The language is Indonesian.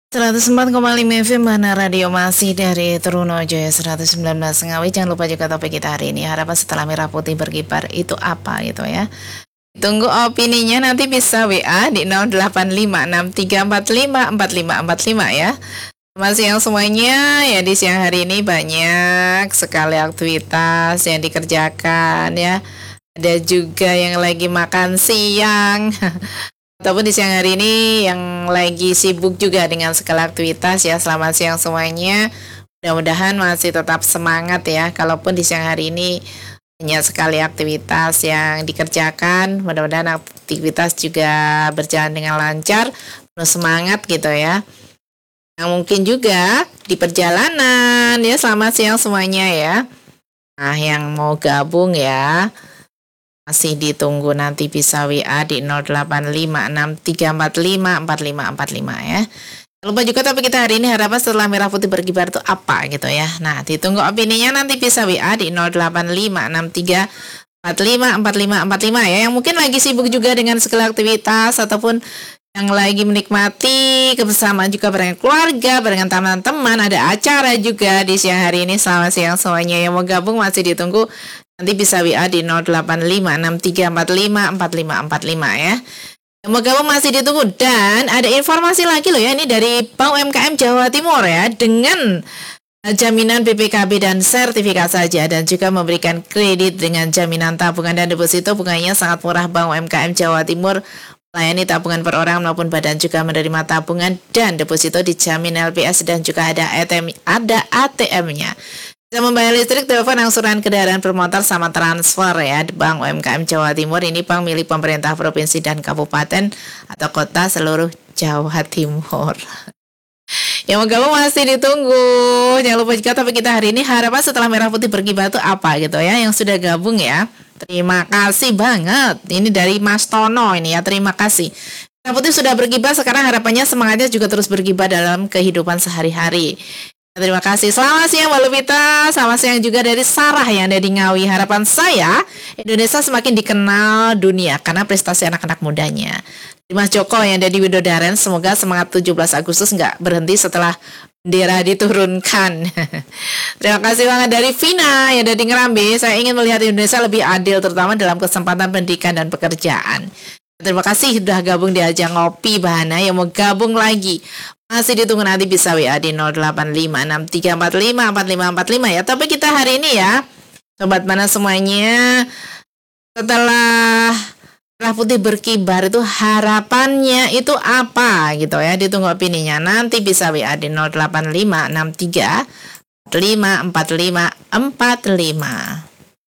104,5 FM Mana Radio masih dari Trunojoyo 119 Ngawi. Jangan lupa juga topik kita hari ini, harapan setelah merah putih berkibar itu apa gitu ya. Tunggu opininya, nanti bisa WA di 085634545545 ya. Selamat siang semuanya. Ya, di siang hari ini banyak sekali aktivitas yang dikerjakan ya. Ada juga yang lagi makan siang ataupun di siang hari ini yang lagi sibuk juga dengan segala aktivitas ya. Selamat siang semuanya. Mudah-mudahan masih tetap semangat ya. Kalaupun di siang hari ini banyak sekali aktivitas yang dikerjakan, mudah-mudahan aktivitas juga berjalan dengan lancar, penuh semangat gitu ya. Nah, mungkin juga di perjalanan ya. Selamat siang semuanya ya. Nah, yang mau gabung ya, masih ditunggu, nanti bisa WA di 085634545545 ya. Lupa juga tapi kita hari ini harapan setelah merah putih berkibar itu apa gitu ya. Nah, ditunggu opininya, nanti bisa WA di 085634545545 ya. Yang mungkin lagi sibuk juga dengan segala aktivitas ataupun yang lagi menikmati kebersamaan juga dengan keluarga, dengan teman-teman, ada acara juga di siang hari ini. Selamat siang semuanya. Yang mau gabung masih ditunggu, nanti bisa WA di 085634554545 ya. Yang mau gabung masih ditunggu. Dan ada informasi lagi loh ya, ini dari Bank UMKM Jawa Timur ya, dengan jaminan BPKB dan sertifikat saja, dan juga memberikan kredit dengan jaminan tabungan dan deposito. Bunganya sangat murah. Bank UMKM Jawa Timur melayani tabungan per orang maupun badan, juga menerima tabungan dan deposito dijamin LPS, dan juga ada ATM-nya. Bisa membayar listrik, telepon, angsuran kendaraan bermotor sama transfer ya. Bank UMKM Jawa Timur ini bank milik pemerintah provinsi dan kabupaten atau kota seluruh Jawa Timur. Yang mau gabung masih ditunggu. Jangan lupa juga topik kita hari ini, harapan setelah merah putih berkibar itu apa gitu ya. Yang sudah gabung ya, terima kasih banget. Ini dari Mas Tono ini ya, terima kasih. Merah putih sudah berkibar, sekarang harapannya semangatnya juga terus berkibar dalam kehidupan sehari-hari. Terima kasih. Selamat siang Mbak Lupita. Selamat siang juga dari Sarah yang ada di Ngawi. Harapan saya Indonesia semakin dikenal dunia karena prestasi anak-anak mudanya. Mas Joko yang ada di Widodaren, semoga semangat 17 Agustus nggak berhenti setelah bendera diturunkan. Terima kasih banget dari Vina yang ada di Ngerambe. Saya ingin melihat Indonesia lebih adil, terutama dalam kesempatan pendidikan dan pekerjaan. Terima kasih sudah gabung di ajang ngopi Bahana. Yang mau gabung lagi masih ditunggu, nanti bisa WA di 085634554545 ya. Tapi kita hari ini ya, Sobat Mana semuanya, setelah merah putih berkibar itu harapannya itu apa gitu ya. Ditunggu opininya, nanti bisa WA di 085634554545.